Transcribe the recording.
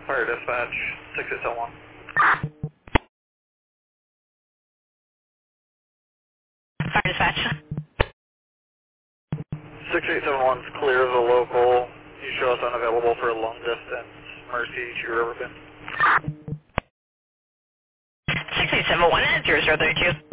Fire dispatch, 6871. Fire dispatch. 6871 is clear as a local. You show us unavailable for a long distance. Mercy, True Riverbend. 6871 at 0032.